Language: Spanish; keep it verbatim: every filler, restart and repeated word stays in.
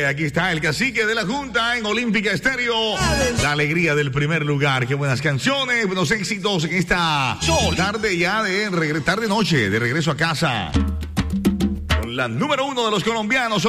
aquí está el cacique de la Junta en Olímpica Estéreo. La alegría del primer lugar. Qué buenas canciones, buenos éxitos en esta tarde ya de regre- tarde noche de regreso a casa. Con la número uno de los colombianos.